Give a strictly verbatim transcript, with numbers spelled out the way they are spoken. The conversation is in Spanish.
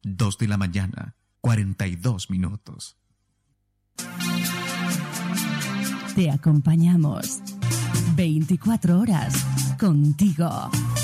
dos de la mañana, cuarenta y dos minutos. Te acompañamos veinticuatro horas contigo.